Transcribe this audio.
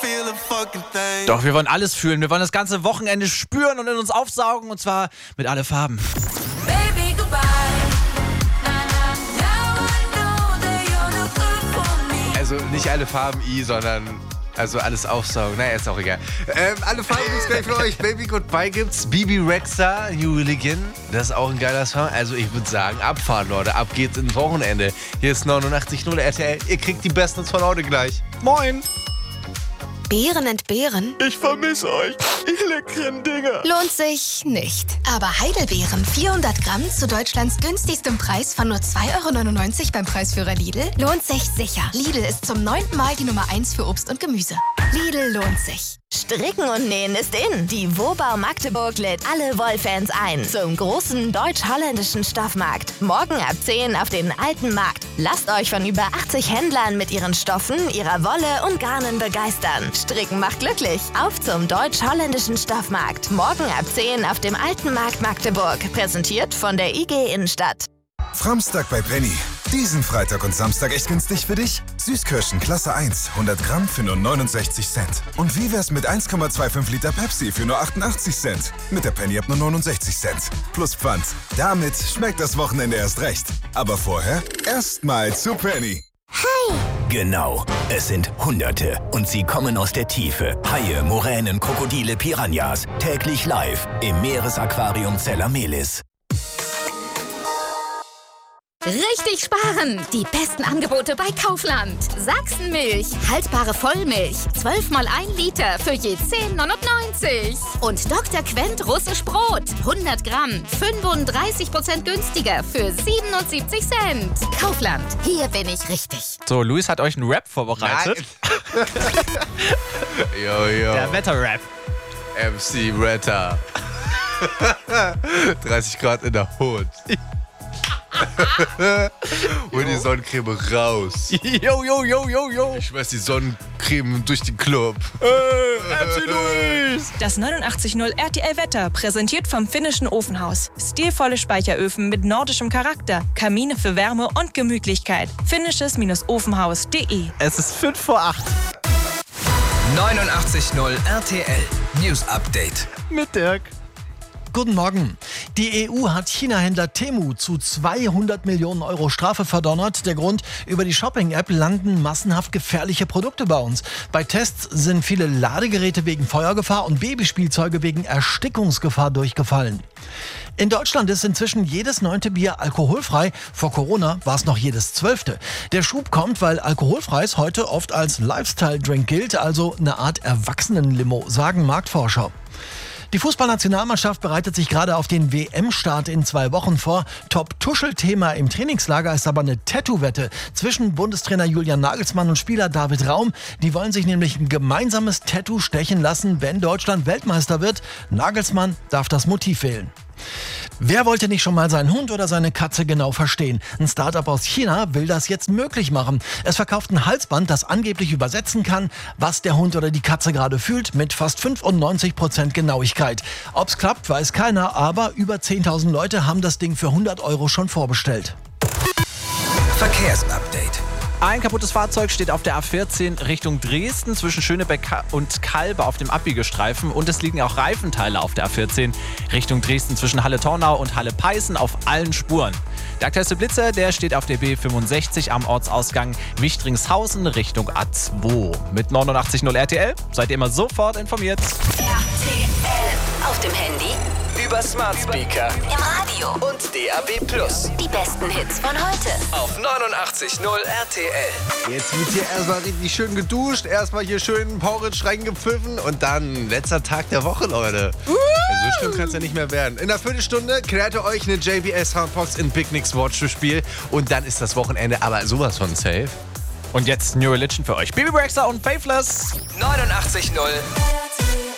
Doch, wir wollen alles fühlen. Wir wollen das ganze Wochenende spüren und in uns aufsaugen. Und zwar mit alle Farben. Baby, goodbye. Also nicht alle Farben sondern also alles aufsaugen. Naja, ist auch egal. Alle Farben gibt's gleich für euch. Baby Goodbye gibt's. Bibi Rexha, New Religion. Das ist auch ein geiler Song. Also ich würde sagen, abfahren, Leute. Ab geht's ins Wochenende. Hier ist 89.0 RTL. Ihr kriegt die Besten von heute gleich. Moin. Beeren entbehren? Ich vermisse euch. Ihr leckeren Dinger. Lohnt sich nicht. Aber Heidelbeeren 400 Gramm zu Deutschlands günstigstem Preis von nur 2,99 € beim Preisführer Lidl lohnt sich sicher. Lidl ist zum 9. Mal die Nummer 1 für Obst und Gemüse. Lidl lohnt sich. Stricken und Nähen ist in. Die Wobau Magdeburg lädt alle Wollfans ein zum großen deutsch-holländischen Stoffmarkt. Morgen ab 10 auf den Alten Markt. Lasst euch von über 80 Händlern mit ihren Stoffen, ihrer Wolle und Garnen begeistern. Stricken macht glücklich. Auf zum deutsch-holländischen Stoffmarkt. Morgen ab 10 auf dem Alten Markt Magdeburg. Präsentiert von der IG Innenstadt. Framstag bei Penny. Diesen Freitag und Samstag echt günstig für dich? Süßkirschen Klasse 1, 100 Gramm für nur 69 Cent. Und wie wär's mit 1,25 Liter Pepsi für nur 88 Cent? Mit der Penny ab nur 69 Cent. Plus Pfand. Damit schmeckt das Wochenende erst recht. Aber vorher erstmal zu Penny. Hi! Genau, es sind Hunderte und sie kommen aus der Tiefe. Haie, Moränen, Krokodile, Piranhas. Täglich live im Meeresaquarium Zellamelis. Richtig sparen! Die besten Angebote bei Kaufland. Sachsenmilch, haltbare Vollmilch, 12 mal 1 Liter für je 10,99 €. Und Dr. Quent russisch Brot, 100 Gramm, 35% günstiger für 77 Cent. Kaufland, hier bin ich richtig. So, Luis hat euch einen Rap vorbereitet. Yo. Der Wetter-Rap. MC Retta. 30 Grad in der Hut. Hol die Sonnencreme raus. Yo. Ich schmeiß die Sonnencreme durch den Club. MC Luis. Das 89.0 RTL Wetter, präsentiert vom finnischen Ofenhaus. Stilvolle Speicheröfen mit nordischem Charakter, Kamine für Wärme und Gemütlichkeit. finnisches-ofenhaus.de. Es ist 5 vor 8. 89.0 RTL News Update. Mit Dirk. Guten Morgen. Die EU hat China-Händler Temu zu 200 Millionen € Strafe verdonnert. Der Grund: über die Shopping-App landen massenhaft gefährliche Produkte bei uns. Bei Tests sind viele Ladegeräte wegen Feuergefahr und Babyspielzeuge wegen Erstickungsgefahr durchgefallen. In Deutschland ist inzwischen jedes 9. Bier alkoholfrei. Vor Corona war es noch jedes 12. Der Schub kommt, weil alkoholfreies heute oft als Lifestyle-Drink gilt, also eine Art Erwachsenen-Limo, sagen Marktforscher. Die Fußballnationalmannschaft bereitet sich gerade auf den WM-Start in 2 Wochen vor. Top-Tuschel-Thema im Trainingslager ist aber eine Tattoo-Wette zwischen Bundestrainer Julian Nagelsmann und Spieler David Raum. Die wollen sich nämlich ein gemeinsames Tattoo stechen lassen, wenn Deutschland Weltmeister wird. Nagelsmann darf das Motiv wählen. Wer wollte nicht schon mal seinen Hund oder seine Katze genau verstehen? Ein Startup aus China will das jetzt möglich machen. Es verkauft ein Halsband, das angeblich übersetzen kann, was der Hund oder die Katze gerade fühlt, mit fast 95% Genauigkeit. Ob's klappt, weiß keiner, aber über 10.000 Leute haben das Ding für 100 € schon vorbestellt. Verkehrsupdate. Ein kaputtes Fahrzeug steht auf der A14 Richtung Dresden zwischen Schönebeck und Kalbe auf dem Abbiegestreifen. Und es liegen auch Reifenteile auf der A14 Richtung Dresden zwischen Halle-Tornau und Halle-Peißen auf allen Spuren. Der aktuellste Blitzer, der steht auf der B65 am Ortsausgang Wichtringshausen Richtung A2. Mit 89.0 RTL seid ihr immer sofort informiert. RTL. Auf dem Handy, Über Smart Speaker, im Radio und DAB+. die besten Hits von heute. Auf 89.0 RTL. Jetzt wird hier erstmal richtig schön geduscht, erstmal hier schön Porridge reingepfiffen und dann letzter Tag der Woche, Leute. So schlimm kann es ja nicht mehr werden. In einer Viertelstunde klärt ihr euch eine JBL Soundbox in Big Nicks Watch-Spiel und dann ist das Wochenende aber sowas von safe. Und jetzt New Religion für euch. Baby Rexha und Faithless. 89.0